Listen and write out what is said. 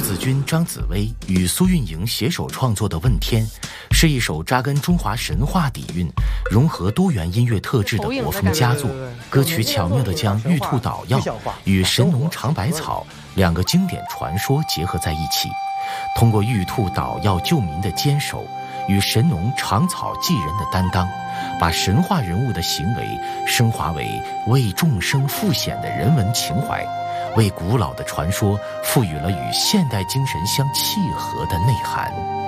子君、张紫薇与苏运莹携手创作的《问天》，是一首扎根中华神话底蕴、融合多元音乐特质的国风佳作。歌曲巧妙地将玉兔捣药与神农尝百草两个经典传说结合在一起，通过玉兔捣药救民的坚守与神农尝草济人的担当，把神话人物的行为升华为为众生赴险的人文情怀，为古老的传说赋予了与现代精神相契合的内涵。